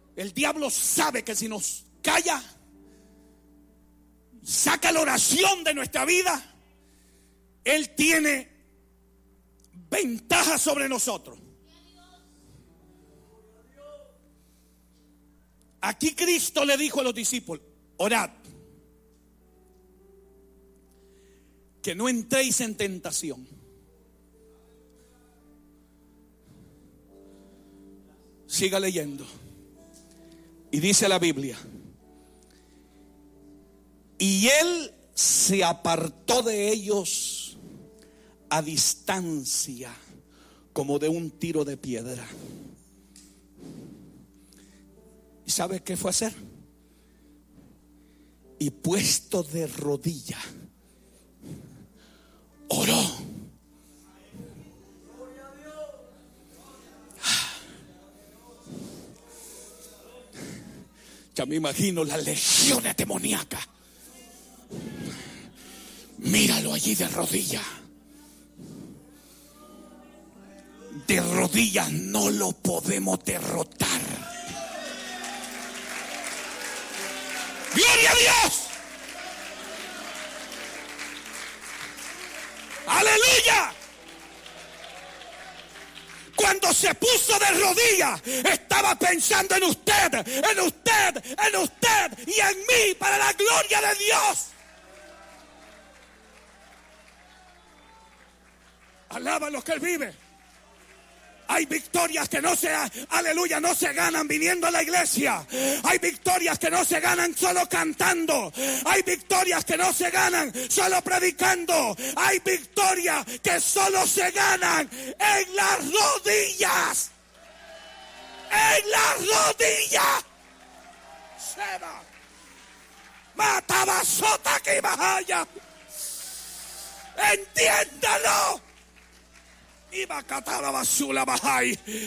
El diablo sabe que si nos calla, saca la oración de nuestra vida, él tiene ventaja sobre nosotros. Aquí Cristo le dijo a los discípulos: orad, que no entréis en tentación. Siga leyendo. Y dice la Biblia: y él se apartó de ellos a distancia, como de un tiro de piedra. ¿Y sabe qué fue a hacer? Y puesto de rodilla, oró. Ya me imagino las legiones demoníacas. Míralo allí de rodillas. De rodillas no lo podemos derrotar. ¡Gloria a Dios! ¡Aleluya! Cuando se puso de rodillas, estaba pensando en usted, en usted, en usted y en mí, para la gloria de Dios. Alaba lo que Él vive. Hay victorias que no se, aleluya, no se ganan viniendo a la iglesia. Hay victorias que no se ganan solo cantando. Hay victorias que no se ganan solo predicando. Hay victorias que solo se ganan en las rodillas. En las rodillas. Seba. Matabasota que bajaya. Entiéndalo. Iba a catar la basura bajay.